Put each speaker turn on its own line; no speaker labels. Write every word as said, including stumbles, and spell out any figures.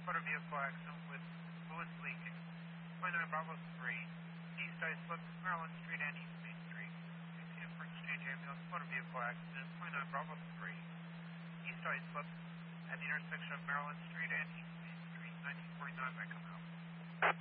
Motor vehicle accident with fluids leaking. twenty-nine Bravo three, east I slip Maryland Street and East Main Street. sixteen for exchange ambulance, motor vehicle accident, twenty-nine Bravo three, east I slip at the intersection of Maryland Street and East Main Street, nineteen forty-nine, may come out.